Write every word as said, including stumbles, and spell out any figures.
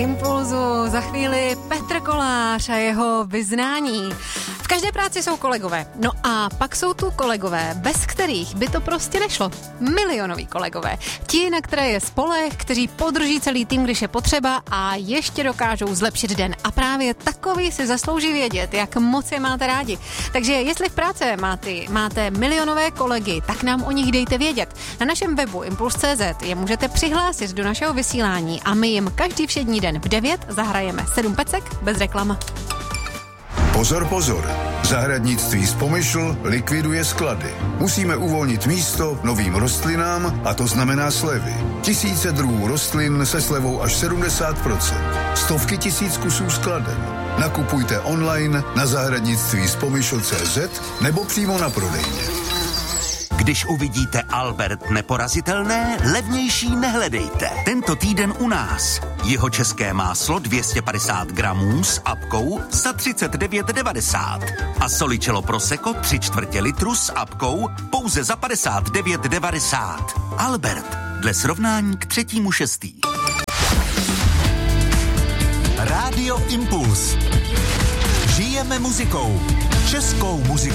Impulzu. Za chvíli Petr Kolář a jeho vyznání. V každé práci jsou kolegové. No a pak jsou tu kolegové, bez kterých by to prostě nešlo. Milionoví kolegové. Ti, na které je spoleh, kteří podrží celý tým, když je potřeba a ještě dokážou zlepšit den. A právě takový si zaslouží vědět, jak moc je máte rádi. Takže jestli v práci máte, máte milionové kolegy, tak nám o nich dejte vědět. Na našem webu impuls tečka cé zet je můžete přihlásit do našeho vysílání a my jim každý všední den v devět zahrajeme sedm pecek bez reklam. Pozor, pozor. Zahradnictví z Pomyšl likviduje sklady. Musíme uvolnit místo novým rostlinám a to znamená slevy. Tisíce druhů rostlin se slevou až sedmdesát procent. Stovky tisíc kusů skladen. Nakupujte online na zahradnictví z Pomyšl tečka cé zet nebo přímo na prodejně. Když uvidíte Albert neporazitelné, levnější nehledejte. Tento týden u nás. Jeho české máslo dvě stě padesát gramů s apkou za třicet devět devadesát. A Solicello Prosecco tři čtvrtě litru s apkou pouze za padesát devět devadesát. Albert, dle srovnání k třetímu šestý. Rádio Impuls. Žijeme muzikou. Českou muzikou.